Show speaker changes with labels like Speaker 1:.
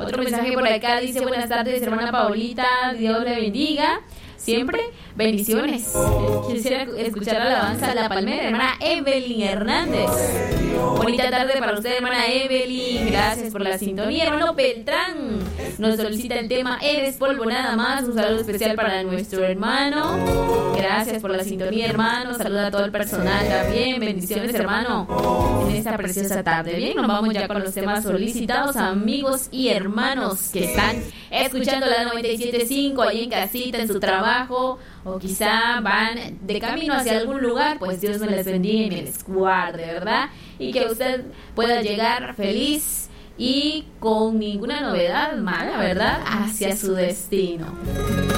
Speaker 1: Otro mensaje por acá dice: buenas tardes, hermana Paulita, Dios le bendiga. Siempre bendiciones. Quisiera escuchar la alabanza a La Palmera, hermana Evelyn Hernández. Bonita tarde para usted, hermana Evelyn. Gracias por la sintonía. Hermano Beltrán nos solicita el tema Eres polvo nada más. Un saludo especial para nuestro hermano. Gracias por la sintonía, hermano. Saluda a todo el personal también. Bendiciones, hermano, en esta preciosa tarde. Bien, nos vamos ya con los temas solicitados, amigos y hermanos que están escuchando la 97.5 ahí en casita, en su trabajo, o quizá van de camino hacia algún lugar. Pues Dios me les bendiga y me les guarde, ¿verdad? Y que usted pueda llegar feliz y con ninguna novedad mala, ¿verdad?, hacia su destino.